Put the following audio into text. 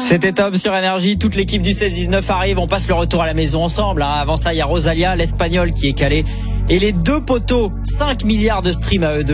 C'était Tom sur Énergie. Toute l'équipe du 16-19 arrive. On passe le retour à la maison ensemble. Avant ça, il y a Rosalia, l'Espagnol qui est calé. Et les deux poteaux, 5 milliards de streams à eux deux.